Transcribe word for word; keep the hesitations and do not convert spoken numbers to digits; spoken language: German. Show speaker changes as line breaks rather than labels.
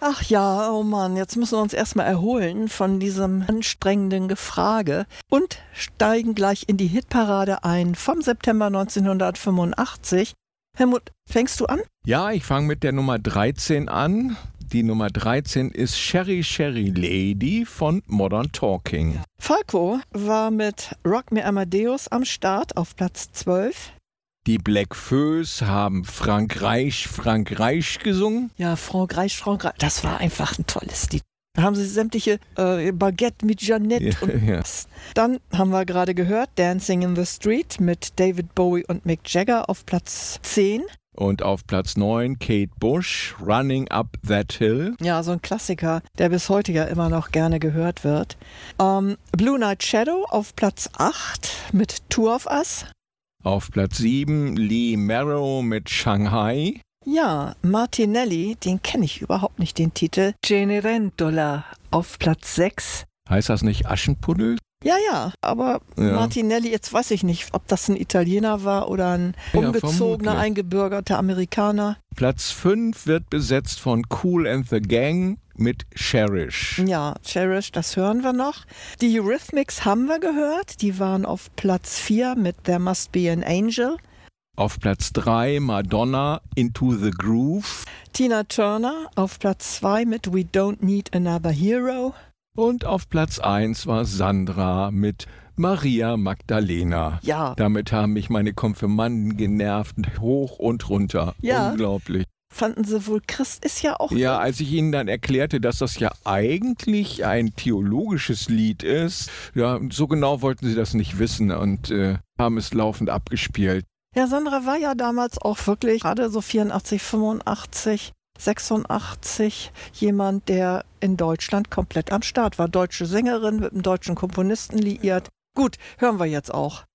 Ach ja, oh Mann, jetzt müssen wir uns erstmal erholen von diesem anstrengenden Gefrage und steigen gleich in die Hitparade ein vom September neunzehnhundertfünfundachtzig. Helmut, fängst du an?
Ja, ich fange mit der Nummer dreizehn an. Die Nummer dreizehn ist Sherry Sherry Lady von Modern Talking.
Falco war mit Rock Me Amadeus am Start auf Platz zwölf.
Die Black Föß haben Frank Reich, Frank Reich gesungen.
Ja, Frank Reich, Frank Reich, das war einfach ein tolles Lied. Da haben sie sämtliche äh, Baguette mit Jeanette.
Ja,
und
ja.
Dann haben wir gerade gehört Dancing in the Street mit David Bowie und Mick Jagger auf Platz zehn.
Und auf Platz neun Kate Bush, Running Up That Hill.
Ja, so ein Klassiker, der bis heute ja immer noch gerne gehört wird. Ähm, Blue Night Shadow auf Platz acht mit Two of Us.
Auf Platz sieben Lee Marrow mit Shanghai.
Ja, Martinelli, den kenne ich überhaupt nicht, den Titel. Cenerentola auf Platz sechs.
Heißt das nicht Aschenputtel?
Ja, ja, aber
Ja.
Martinelli, jetzt weiß ich nicht, ob das ein Italiener war oder ein
Ja,
umgezogener,
vermutlich.
eingebürgerter Amerikaner.
Platz fünf wird besetzt von Kool and the Gang mit Cherish.
Ja, Cherish, das hören wir noch. Die Eurythmics haben wir gehört, die waren auf Platz vier mit There Must Be an Angel.
Auf Platz drei Madonna, Into the Groove.
Tina Turner auf Platz zwei mit We Don't Need Another Hero.
Und auf Platz eins war Sandra mit Maria Magdalena.
Ja.
Damit haben mich meine Konfirmanden genervt, hoch und runter.
Ja.
Unglaublich.
Fanden sie wohl, Christ ist ja auch...
Ja, als ich ihnen dann erklärte, dass das ja eigentlich ein theologisches Lied ist, ja, so genau wollten sie das nicht wissen und äh, haben es laufend abgespielt.
Ja, Sandra war ja damals auch wirklich, gerade so vierundachtzig, fünfundachtzig, sechsundachtzig, jemand, der in Deutschland komplett am Start war. Deutsche Sängerin mit einem deutschen Komponisten liiert. Gut, hören wir jetzt auch.